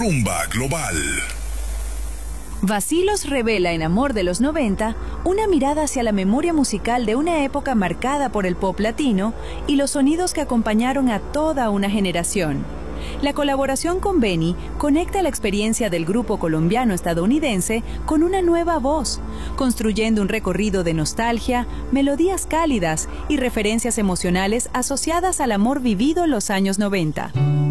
Rumba Global. Vacilos revela en Amor de los 90 una mirada hacia la memoria musical de una época marcada por el pop latino y los sonidos que acompañaron a toda una generación. La colaboración con Benny conecta la experiencia del grupo colombiano-estadounidense con una nueva voz, construyendo un recorrido de nostalgia, melodías cálidas y referencias emocionales asociadas al amor vivido en los años 90.